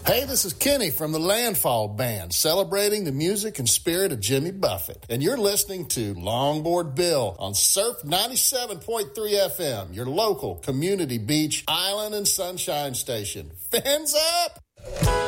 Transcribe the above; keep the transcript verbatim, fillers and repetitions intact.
Hey, this is Kenny from the Landfall Band, celebrating the music and spirit of Jimmy Buffett. And you're listening to Longboard Bill on Surf ninety-seven point three F M, your local community beach, island, and sunshine station. Fins up!